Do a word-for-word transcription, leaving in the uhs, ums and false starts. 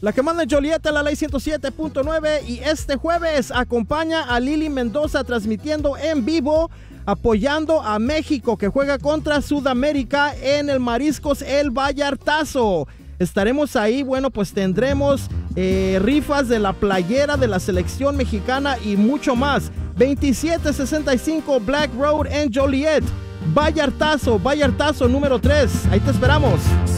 La que manda en Joliet a la ley ciento siete punto nueve, y este jueves acompaña a Lili Mendoza transmitiendo en vivo, apoyando a México que juega contra Sudamérica en el Mariscos El Vallartazo. Estaremos ahí, bueno, pues tendremos eh, rifas de la playera de la selección mexicana y mucho más. veintisiete sesenta y cinco Black Road en Joliet. Vallartazo, Vallartazo número tres. Ahí te esperamos.